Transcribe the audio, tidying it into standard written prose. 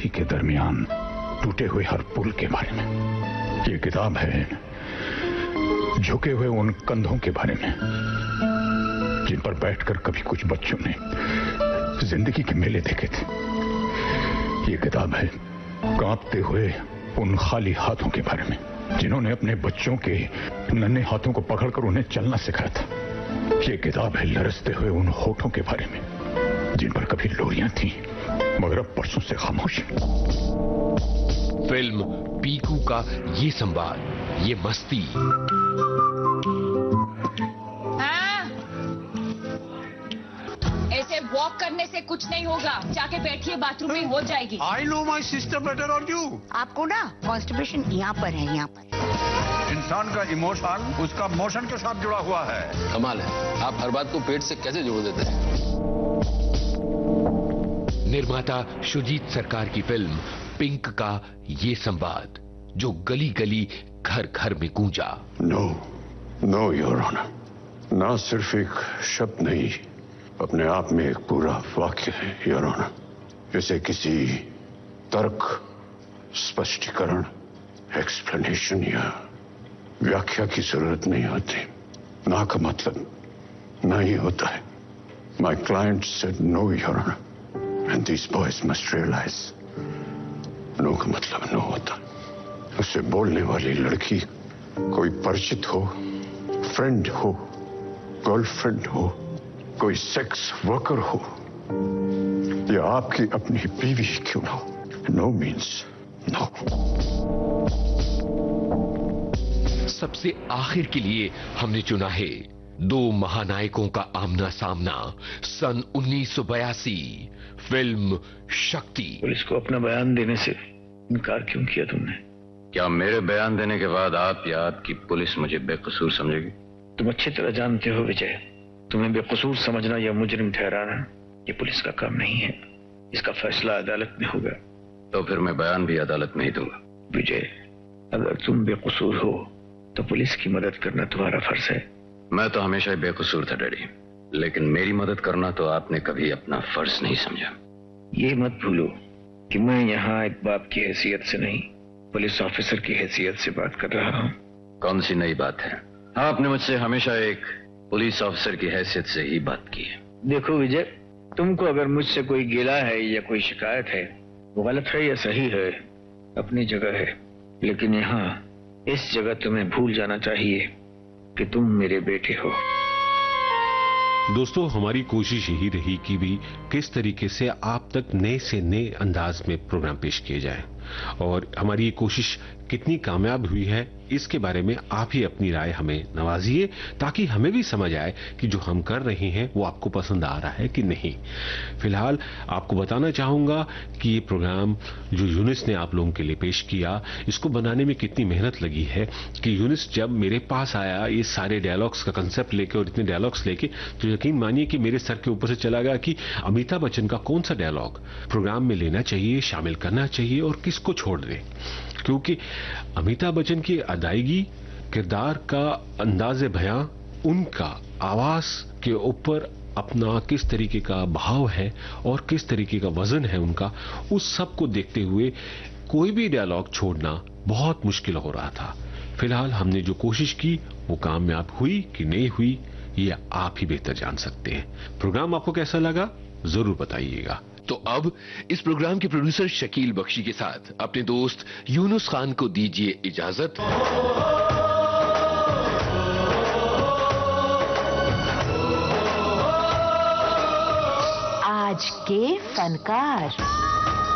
जिंदगी के दरमियान टूटे हुए हर पुल के बारे में। ये किताब है झुके हुए उन कंधों के बारे में जिन पर बैठकर कभी कुछ बच्चों ने जिंदगी के मेले देखे थे। ये किताब है कांपते हुए उन खाली हाथों के बारे में जिन्होंने अपने बच्चों के नन्हे हाथों को पकड़कर उन्हें चलना सिखाया था। ये किताब है लरसते हुए उन होठों के बारे में जिन पर कभी लोरियां थीं मगर अब बरसों से खामोश। फिल्म पीकू का ये संवाद, ये मस्ती, ऐसे वॉक करने से कुछ नहीं होगा। जाके बैठिए, बाथरूम में हो जाएगी। I know my sister better or you. आपको ना कॉन्स्टिपेशन यहाँ पर है, यहाँ पर। इंसान का इमोशन उसका मोशन के साथ जुड़ा हुआ है। कमाल है, आप हर बात को पेट से कैसे जोड़ देते हैं। निर्माता शुजीत सरकार की फिल्म पिंक का ये संवाद जो गली गली घर घर में गूंजा। नो योर ऑनर, ना सिर्फ एक शब्द नहीं, अपने आप में एक पूरा वाक्य है योर ऑनर। इसे किसी तर्क, स्पष्टीकरण, एक्सप्लेनेशन या व्याख्या की जरूरत नहीं होती। ना का मतलब ना ही होता है। My client said know your honour and this boys must realise no का मतलब नो होता। उसे बोलने वाली लड़की कोई परिचित हो, फ्रेंड हो, गर्लफ्रेंड हो, कोई सेक्स वर्कर हो या आपकी अपनी बीवी क्यों ना हो, नो मीन्स नो। सबसे आखिर के लिए हमने चुना है दो महानायकों का आमना सामना, सन 1982, फिल्म शक्ति। पुलिस को अपना बयान देने से इनकार क्यों किया तुमने? क्या मेरे बयान देने के बाद आप या आपकी पुलिस मुझे बेकसूर समझेगी? तुम अच्छी तरह जानते हो विजय, तुम्हें बेकसूर समझना या मुजरिम ठहराना ये पुलिस का काम नहीं है। इसका फैसला अदालत में होगा। तो फिर मैं बयान भी अदालत में ही दूंगा। विजय, अगर तुम बेकसूर हो तो पुलिस की मदद करना तुम्हारा फर्ज है। मैं तो हमेशा ही बेकसूर था डैडी, लेकिन मेरी मदद करना तो आपने कभी अपना फर्ज नहीं समझा। ये मत भूलो कि मैं यहाँ एक बाप की हैसियत से नहीं, पुलिस ऑफिसर की हैसियत से बात कर रहा हूँ। कौन सी नई बात है? आपने मुझसे हमेशा एक पुलिस ऑफिसर की हैसियत से ही बात की है। देखो विजय, तुमको अगर मुझसे कोई गिला है या कोई शिकायत है, वो गलत है या सही है, अपनी जगह है। लेकिन यहाँ इस जगह तुम्हें भूल जाना चाहिए कि तुम मेरे बेटे हो। दोस्तों, हमारी कोशिश यही रही कि भी किस तरीके से आप तक नए से नए अंदाज में प्रोग्राम पेश किए जाए, और हमारी ये कोशिश कितनी कामयाब हुई है इसके बारे में आप ही अपनी राय हमें नवाजिए, ताकि हमें भी समझ आए कि जो हम कर रहे हैं वो आपको पसंद आ रहा है कि नहीं। फिलहाल आपको बताना चाहूंगा कि ये प्रोग्राम जो यूनिस ने आप लोगों के लिए पेश किया, इसको बनाने में कितनी मेहनत लगी है कि यूनिस जब मेरे पास आया ये सारे डायलॉग्स का कंसेप्ट लेके और इतने डायलॉग्स लेके, तो यकीन मानिए कि मेरे सर के ऊपर से चला गया कि अमिताभ बच्चन का कौन सा डायलॉग प्रोग्राम में लेना चाहिए, शामिल करना चाहिए और किसको छोड़ दें। क्योंकि अमिताभ बच्चन की अदायगी, किरदार का अंदाज़े बयां, उनका आवाज के ऊपर अपना किस तरीके का भाव है और किस तरीके का वजन है उनका, उस सब को देखते हुए कोई भी डायलॉग छोड़ना बहुत मुश्किल हो रहा था। फिलहाल हमने जो कोशिश की वो कामयाब हुई कि नहीं हुई, ये आप ही बेहतर जान सकते हैं। प्रोग्राम आपको कैसा लगा जरूर बताइएगा। तो अब इस प्रोग्राम के प्रोड्यूसर शकील बख्शी के साथ अपने दोस्त यूनुस खान को दीजिए इजाजत। आज के फनकार।